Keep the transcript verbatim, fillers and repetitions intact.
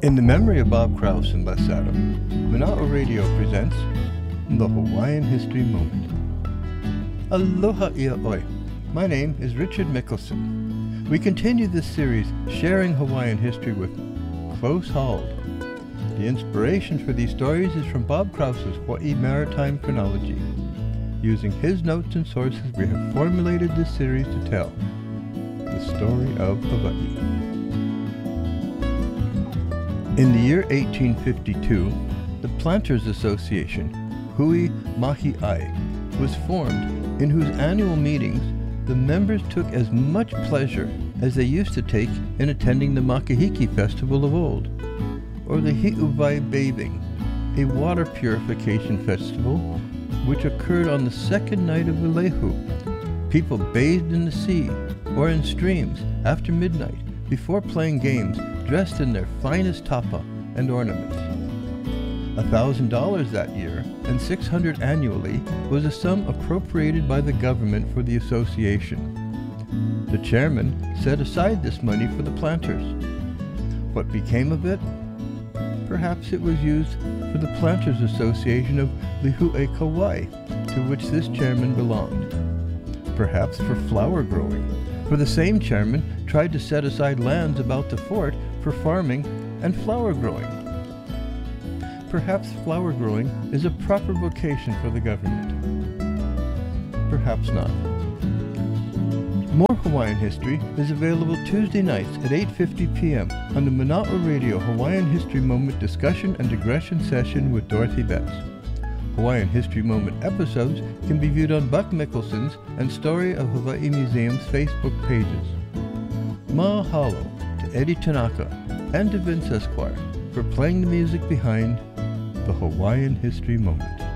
In the memory of Bob Krause and Les Adam, Mana'a Radio presents the Hawaiian History Moment. Aloha ia oi. My name is Richard Mickelson. We continue this series sharing Hawaiian history with Close Hauled. The inspiration for these stories is from Bob Krause's Hawaii Maritime Chronology. Using his notes and sources, we have formulated this series to tell the story of Hawaii. In the year eighteen fifty-two, the Planters Association, Hui Mahi'ai, was formed, in whose annual meetings the members took as much pleasure as they used to take in attending the Makahiki Festival of old, or the Hi'uwai Bathing, a water purification festival which occurred on the second night of Elehu. People bathed in the sea or in streams after midnight before playing games dressed in their finest tapa and ornaments. A thousand dollars that year and six hundred annually was a sum appropriated by the government for the association. The chairman set aside this money for the planters. What became of it? Perhaps it was used for the Planters Association of Lihue Kauai, to which this chairman belonged. Perhaps for flower growing, for the same chairman tried to set aside lands about the fort for farming and flower growing. Perhaps flower growing is a proper vocation for the government. Perhaps not. More Hawaiian history is available Tuesday nights at eight fifty p.m. on the Mana'a Radio Hawaiian History Moment discussion and digression session with Dorothy Betts. Hawaiian History Moment episodes can be viewed on Buck Mickelson's and Story of Hawaii Museum's Facebook pages. Mahalo to Eddie Tanaka and to Vince Esquire for playing the music behind the Hawaiian History Moment.